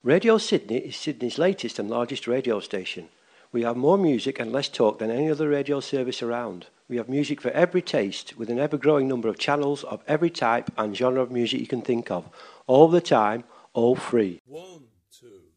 Radio Sydney is Sydney's latest and largest radio station. We have more music and less talk than any other radio service around. We have music for every taste, with an ever-growing number of channels of every type and genre of music you can think of, all the time, all free. 1, 2